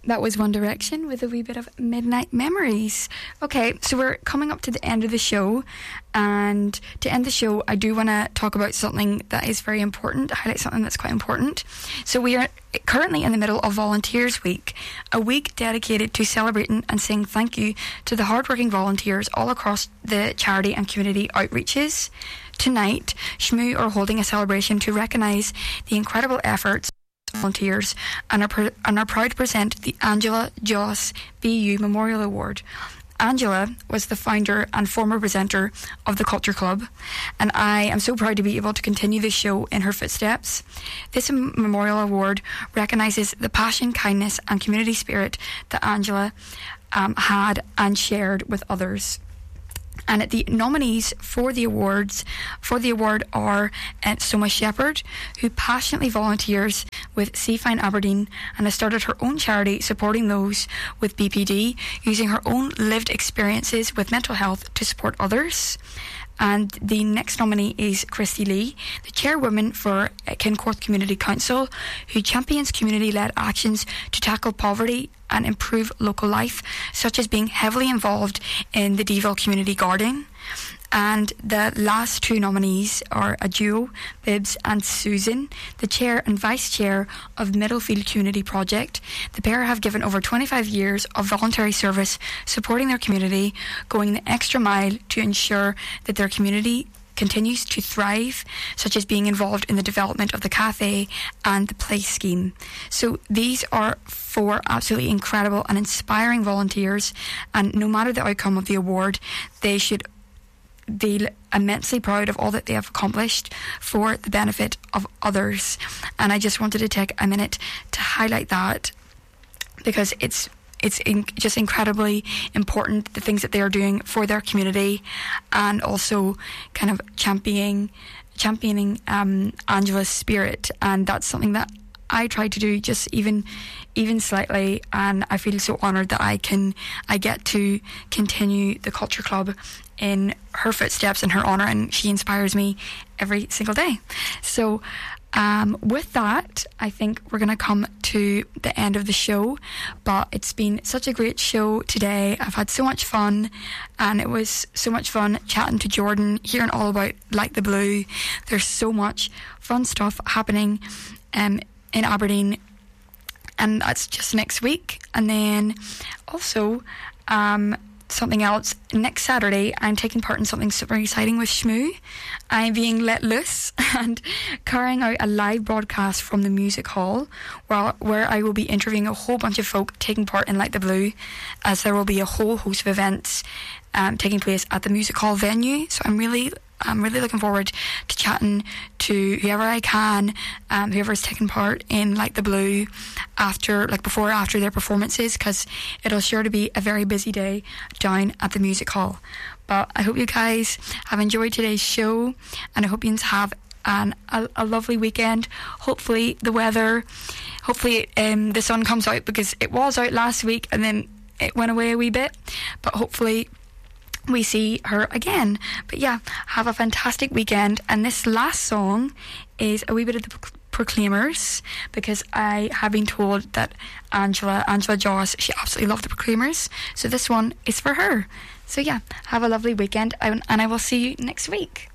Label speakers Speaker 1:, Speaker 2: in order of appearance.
Speaker 1: That was One Direction with a wee bit of Midnight Memories. Okay, so we're coming up to the end of the show, and to end the show, I do want to talk about something that is very important, highlight something that's quite important. So we are currently in the middle of Volunteers Week, a week dedicated to celebrating and saying thank you to the hardworking volunteers all across the charity and community outreaches. Tonight, Shmoo are holding a celebration to recognise the incredible efforts volunteers and are proud to present the Angela Joss BU Memorial Award. Angela was the founder and former presenter of the Culture Club, and I am so proud to be able to continue this show in her footsteps. This Memorial Award recognises the passion, kindness and community spirit that Angela had and shared with others. And the nominees for the award are Soma Shepherd, who passionately volunteers with Seafine Aberdeen and has started her own charity supporting those with BPD, using her own lived experiences with mental health to support others. And the next nominee is Christy Lee, the chairwoman for Kincorth Community Council, who champions community-led actions to tackle poverty and improve local life, such as being heavily involved in the Deville Community Garden. And the last two nominees are a duo, Bibbs and Susan, the chair and vice chair of Middlefield Community Project. The pair have given over 25 years of voluntary service supporting their community, going the extra mile to ensure that their community continues to thrive, such as being involved in the development of the cafe and the play scheme. So these are four absolutely incredible and inspiring volunteers, and no matter the outcome of the award, they should feel immensely proud of all that they have accomplished for the benefit of others. And I just wanted to take a minute to highlight that, because it's just incredibly important, the things that they are doing for their community, and also kind of championing Angela's spirit. And that's something that I try to do just even slightly, and I feel so honoured that I get to continue the Culture Club in her footsteps, in her honour, and she inspires me every single day. So with that, I think we're going to come to the end of the show, but it's been such a great show today. I've had so much fun, and it was so much fun chatting to Jordan, hearing all about Like the Blue. There's so much fun stuff happening in Aberdeen, and that's just next week. And then also something else, next Saturday I'm taking part in something super exciting with Shmoo. I'm being let loose and carrying out a live broadcast from the music hall, where I will be interviewing a whole bunch of folk taking part in Like the Blue, as there will be a whole host of events taking place at the music hall venue. So I'm really looking forward to chatting to whoever I can, whoever's taken part in Like the Blue, before or after their performances, because it'll sure to be a very busy day down at the music hall. But I hope you guys have enjoyed today's show, and I hope you have a lovely weekend. Hopefully the sun comes out, because it was out last week and then it went away a wee bit, but hopefully we see her again. But yeah, have a fantastic weekend. And this last song is a wee bit of the Proclaimers, because I have been told that Angela Joss, she absolutely loved the Proclaimers, so this one is for her. So yeah, have a lovely weekend, and I will see you next week.